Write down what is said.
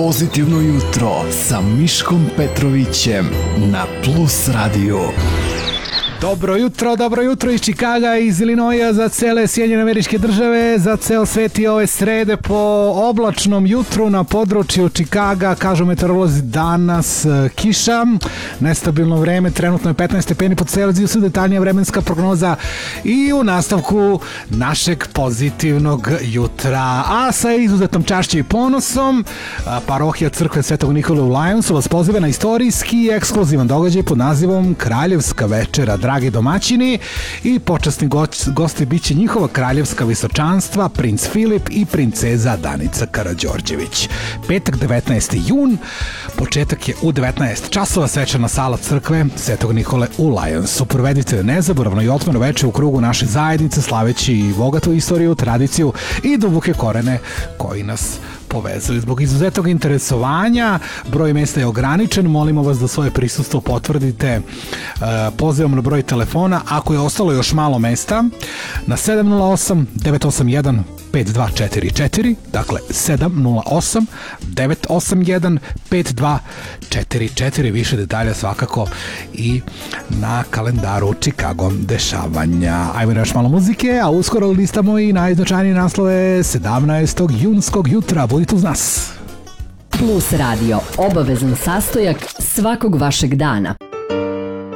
Pozitivno jutro sa Miškom Petrovićem na Plus Radio. Dobro jutro iz Čikaga, iz Ilinoja za cele Sjedinjene Američke Države, za ceo svet i ove srede po oblačnom jutru na području Čikaga. Kažu meteorolozi danas kiša, nestabilno vreme, trenutno je 15 stepeni pod Celzijusu, detaljnija vremenska prognoza i u nastavku našeg pozitivnog jutra. A sa izuzetnom čašću i ponosom, parohija crkve Svetog Nikole u Lionsu vas poziva na istorijski i ekskluzivan događaj pod nazivom Kraljevska večera. Dragi domaćini i počasni gosti biće njihova kraljevska visočanstva, princ Filip i princeza Danica Karađorđević. Petak 19. jun, početak je u 19 časova, svečana sala crkve Svetog Nikole u Lionsu. Provedite nezaboravno i otmeno veče u krugu naše zajednice, slaveći i bogatu istoriju, tradiciju i duboke korene koji nas povezuju. Zbog izuzetnog interesovanja, broj mesta je ograničen, molimo vas da svoje prisustvo potvrdite pozivom na broj telefona, ako je ostalo još malo mesta, na 708-981-5244, dakle 708-981-5244, više detalja svakako i na kalendaru Chicago dešavanja. Ajmo još malo muzike, a uskoro listamo i najznačajnije naslove 17. junskog jutra. Budite uz nas. Plus Radio, obavezan sastojak svakog vašeg dana.